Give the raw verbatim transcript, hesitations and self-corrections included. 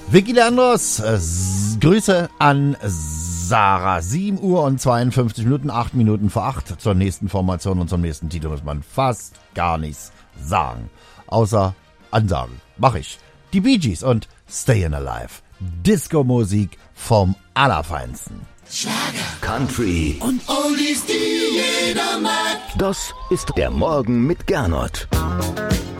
Vicky Leandros, äh, Grüße an Sarah. sieben Uhr und zweiundfünfzig Minuten, acht Minuten vor acht. Zur nächsten Formation und zum nächsten Titel muss man fast gar nichts sagen. Außer Ansagen. Mach ich. Die Bee Gees und Stayin' Alive. Disco-Musik vom Allerfeinsten. Schlager, Country und Oldies, die jeder mag. Das ist der Morgen mit Gernot.